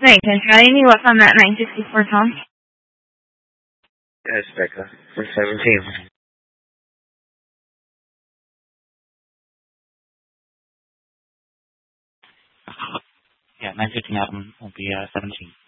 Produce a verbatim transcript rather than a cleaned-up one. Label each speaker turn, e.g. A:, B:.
A: Thanks, and try any luck on that nine sixty-four, Tom?
B: Yes, Becca. For seventeen.
C: Yeah, nine fifteen Adam will be uh, seventeen.